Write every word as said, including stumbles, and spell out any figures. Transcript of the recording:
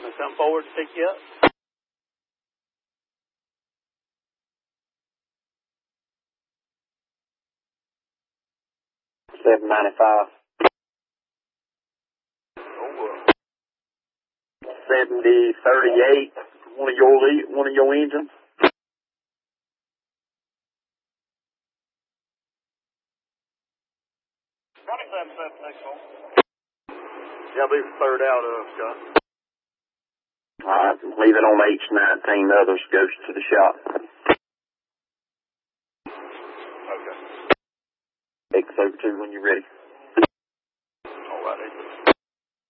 to come forward to pick you up. seven ninety-five. seventy thirty-eight. One of your le- one of your engines. twenty-seven seven six four. Yeah, I'll be third out, uh, Scott. All right, leave it on H nineteen. The others goes to the shop. Okay. X over two when you're ready.